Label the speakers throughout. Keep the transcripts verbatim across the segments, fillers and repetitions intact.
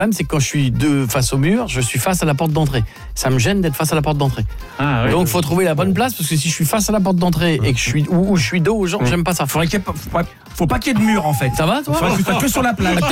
Speaker 1: problème, c'est que quand je suis de face au mur, je suis face à la porte d'entrée. Ça me gêne d'être face à la porte d'entrée. Ah, ouais, Donc, il faut trouver la bonne place, parce que si je suis face à la porte d'entrée et que je suis ou, ou je suis dos aux gens, mmh. j'aime pas ça.
Speaker 2: Faudrait qu'il y ait, faut, pas, faut pas qu'il y ait de mur, en fait.
Speaker 1: Ça va, toi?
Speaker 2: Faudrait que tu sois que sur la plage.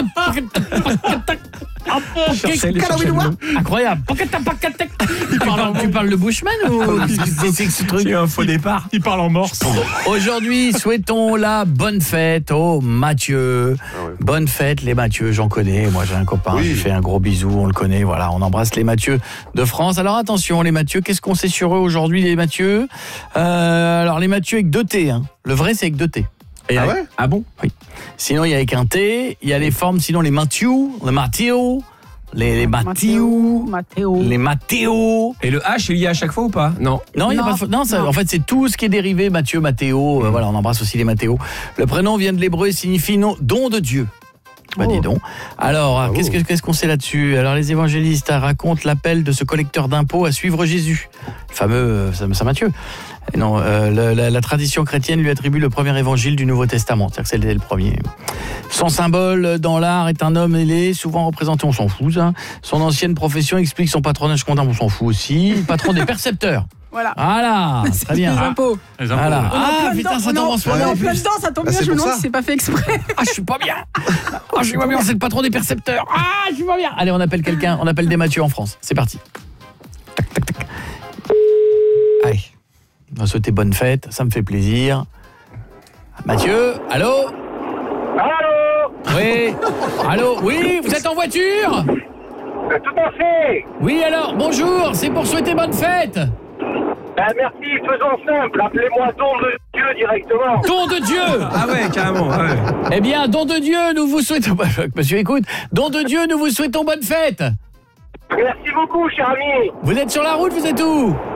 Speaker 1: Incroyable. Tu parles, tu parles le Bushman ou c'est ce truc?
Speaker 2: C'est un faux départ.
Speaker 3: Il parle en morse.
Speaker 1: Aujourd'hui, souhaitons la bonne fête aux Mathieu. Ah ouais. Bonne fête les Mathieu, j'en connais. Moi, j'ai un copain, oui. je lui fais un gros bisou, on le connaît. Voilà, on embrasse les Mathieu de France. Alors attention, les Mathieu, qu'est-ce qu'on sait sur eux aujourd'hui, les Mathieu? euh, Alors les Mathieu avec deux T. Hein. Le vrai, c'est avec deux T.
Speaker 4: Et ah ouais
Speaker 1: Ah bon? Oui. Sinon, il y a avec un T. Il y a les formes, sinon les Mathieu, les Mathéo. Les, les Mathéo,
Speaker 5: Mathéo,
Speaker 1: les Mathéo.
Speaker 2: Et le H, il y a à chaque fois ou pas? Non.
Speaker 1: Non, il y a
Speaker 5: non.
Speaker 1: pas de... non, ça,
Speaker 5: non.
Speaker 1: En fait, c'est tout ce qui est dérivé, Mathieu, Mathéo.
Speaker 2: Mmh.
Speaker 1: Euh, voilà, on embrasse aussi les Mathéo. Le prénom vient de l'hébreu et signifie non, don de Dieu. Bah oh. dis donc. Alors, ah, qu'est-ce, que, qu'est-ce qu'on sait là-dessus? Alors, les évangélistes racontent l'appel de ce collecteur d'impôts à suivre Jésus. Le fameux euh, Saint Matthieu. Non, euh, la, la, la tradition chrétienne lui attribue le premier évangile du Nouveau Testament. C'est-à-dire que c'est le premier. Son symbole dans l'art est un homme ailé, souvent représenté, on s'en fout. Ça. Son ancienne profession explique son patronage comptable, on s'en fout aussi. Patron des percepteurs.
Speaker 5: Voilà.
Speaker 1: Voilà, très bien.
Speaker 5: Les impôts.
Speaker 3: Les impôts.
Speaker 1: Voilà. Ah, putain, ça tombe en
Speaker 5: soi. On est en plein dedans, ça tombe
Speaker 4: bah,
Speaker 5: bien, je me demande
Speaker 4: ça.
Speaker 5: si c'est pas fait exprès.
Speaker 1: Ah, je suis pas bien. Ah, je suis pas bien, c'est le patron des percepteurs. Ah, je suis pas bien. Allez, on appelle quelqu'un, on appelle des Mathieu en France. C'est parti. Tac, tac, tac. Allez. On va souhaiter bonne fête, ça me fait plaisir. Mathieu, allô?
Speaker 6: Allô?
Speaker 1: Oui. Allô? Oui, vous êtes en voiture?
Speaker 6: Tout à fait.
Speaker 1: Oui, alors, bonjour, c'est pour souhaiter bonne fête.
Speaker 6: Ben merci, faisons simple, appelez-moi don de Dieu directement.
Speaker 1: Don de Dieu.
Speaker 2: Ah ouais, carrément. Ouais.
Speaker 1: Eh bien, don de Dieu, nous vous souhaitons... Monsieur, écoute, don de Dieu, nous vous souhaitons bonne fête.
Speaker 6: Merci beaucoup, cher ami.
Speaker 1: Vous êtes sur la route, vous êtes où?